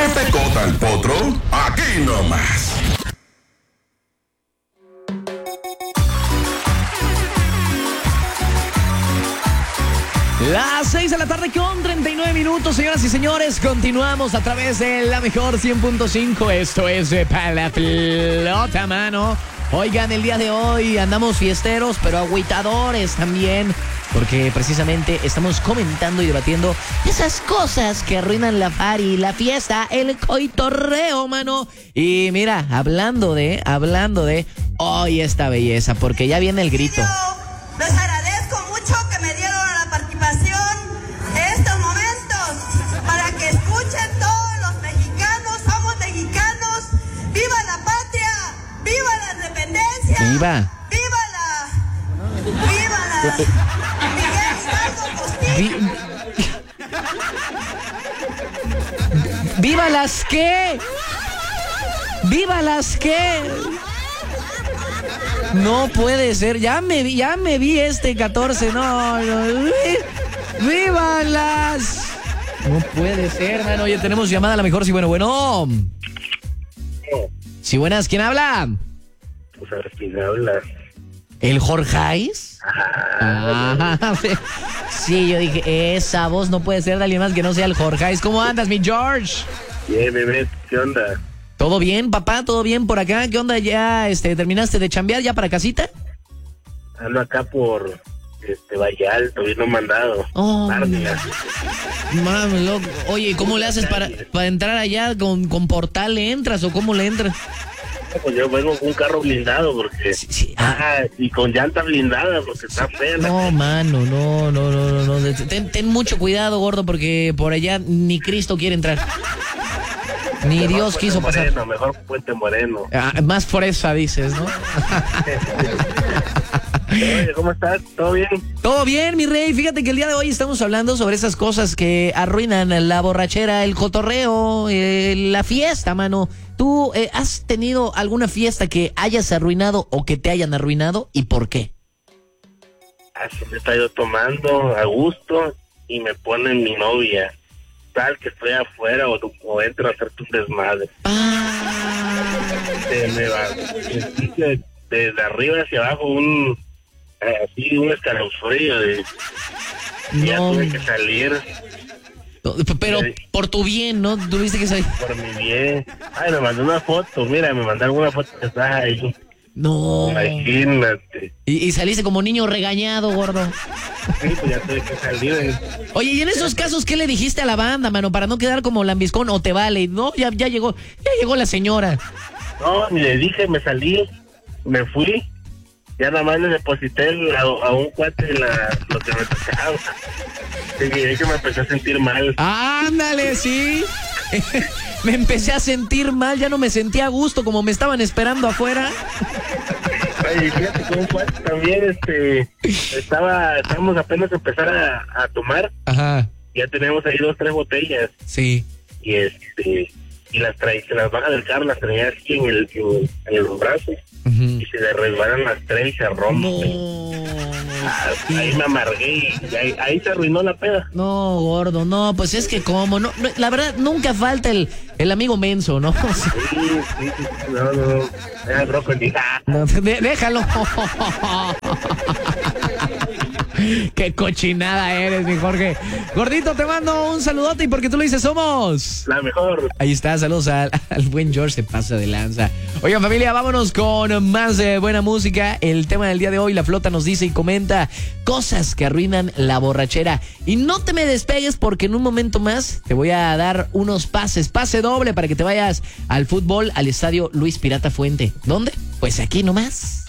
Pecota el potro, aquí nomás. Las 6 de la tarde con 39 minutos, señoras y señores. Continuamos a través de la mejor 100.5. Esto es Pa' la Pelota, mano. Oigan, el día de hoy andamos fiesteros, pero agüitadores también, porque precisamente estamos comentando y debatiendo esas cosas que arruinan la party, la fiesta, el coitorreo, mano. Y mira, hablando de hoy esta belleza, porque ya viene el grito. Les agradezco mucho que me dieron la participación en estos momentos para que escuchen todos los mexicanos. Somos mexicanos. ¡Viva la patria! ¡Viva la independencia! ¡Viva! ¡Viva la Miguel Hidalgo Costilla! ¡Viva las qué! ¡Viva las qué! No puede ser, ya me vi este 14, no. ¡Viva las! No puede ser, mano. Oye, tenemos llamada a la mejor, sí, bueno. Sí, buenas, ¿quién habla? Pues a ver quién habla. ¿El Jorgeis? Sí, yo dije, esa voz no puede ser de alguien más que no sea el Jorgeis. ¿Cómo andas, mi George? Bien, bebé, ¿qué onda? ¿Todo bien, papá? ¿Todo bien por acá? ¿Qué onda? ¿Ya terminaste de chambear ya para casita? Ando acá por Valle Alto, vino mandado. Oh, Mármila. mami, loco. Oye, ¿cómo le haces para entrar allá? ¿Con portal le entras o cómo le entras? Pues yo vengo con un carro blindado porque... Sí. y con llanta blindada porque está fea. No, mano, no. Ten mucho cuidado, gordo, porque por allá ni Cristo quiere entrar. Ni Dios quiso pasar. Moreno, mejor Puente Moreno. Más fresa, dices, ¿no? Oye, ¿cómo estás? ¿Todo bien? Todo bien, mi rey. Fíjate que el día de hoy estamos hablando sobre esas cosas que arruinan la borrachera, el cotorreo, la fiesta, mano. ¿Tú has tenido alguna fiesta que hayas arruinado o que te hayan arruinado y por qué? Así me está yo tomando a gusto y me ponen mi novia. Tal que estoy afuera o entro a hacerte un desmadre. Me va desde arriba hacia abajo un escalofrío ya tuve que salir. Pero por tu bien, ¿no? Tuviste que salir. Por mi bien. Ay, me mandó una foto, mira, me mandaron una foto que estás ahí. No. Imagínate. Y saliste como niño regañado, gordo. Sí, pues ya tuve que salir. Oye, y en esos casos, ¿qué le dijiste a la banda, mano? Para no quedar como lambiscón o te vale. No, ya llegó la señora. No, ni le dije, me salí, me fui. Ya nada más le deposité a un cuate lo que me tocaba. Y que me empecé a sentir mal. Ándale, sí. Me empecé a sentir mal, ya no me sentía a gusto como me estaban esperando afuera. Ay, fíjate que un cuate también, estábamos apenas a empezar a tomar. Ajá. Ya tenemos ahí 2, 3 botellas. Sí. Y y se las baja del carro, las traía así en los brazos. Y se le resbalan las 3 y se rompen. No. Ahí me amargué y ahí se arruinó la peda. No, gordo, no, pues es que como, no, la verdad, nunca falta el amigo menso, ¿no? Sí, no, era brócoli. No, déjalo. Qué cochinada eres, mi Jorge. Gordito, te mando un saludote y porque tú lo dices, somos la mejor. Ahí está, saludos al buen George, se pasa de lanza. Oigan, familia, vámonos con más buena música. El tema del día de hoy, la flota nos dice y comenta cosas que arruinan la borrachera. Y no te me despegues porque en un momento más te voy a dar unos pase doble para que te vayas al fútbol, al estadio Luis Pirata Fuente. ¿Dónde? Pues aquí nomás.